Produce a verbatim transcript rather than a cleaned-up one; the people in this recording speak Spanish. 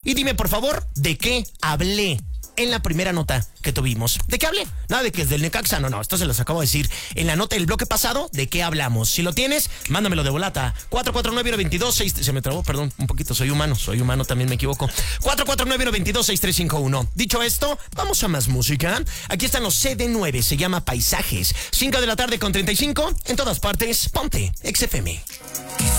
Y dime, por favor, ¿de qué hablé en la primera nota que tuvimos? ¿De qué hablé? Nada de que es del Necaxa, no, no, esto se los acabo de decir en la nota del bloque pasado. ¿De qué hablamos? Si lo tienes, mándamelo de volata. cuatro cuatro nueve, uno dos seis... Se me trabó, perdón, un poquito, soy humano, soy humano, también me equivoco. cuatro cuatro nueve, uno dos seis tres cinco uno. Dicho esto, vamos a más música. Aquí están los C D nueve, se llama Paisajes. cinco de la tarde con treinta y cinco, en todas partes, ponte X F M.